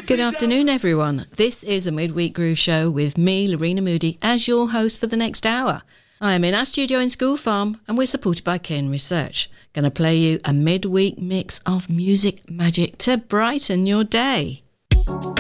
Good afternoon, everyone. This is a Midweek Groove Show with me, Lorena Moody, as your host for the next hour. I am in our studio in School Farm and we're supported by Cairn Research. Going to play you a midweek mix of music magic to brighten your day.